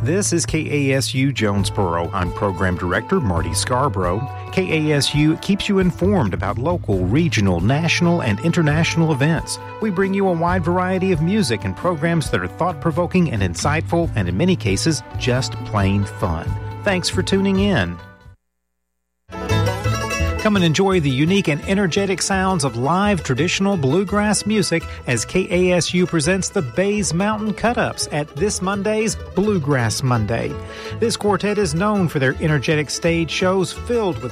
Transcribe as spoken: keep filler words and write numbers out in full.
This is K A S U Jonesboro. I'm Program Director Marty Scarborough. K A S U keeps you informed about local, regional, national, and international events. We bring you a wide variety of music and programs that are thought-provoking and insightful, and in many cases, just plain fun. Thanks for tuning in. Come and enjoy the unique and energetic sounds of live traditional bluegrass music as K A S U presents the Bays Mountain Cut-Ups at this Monday's Bluegrass Monday. This quartet is known for their energetic stage shows filled with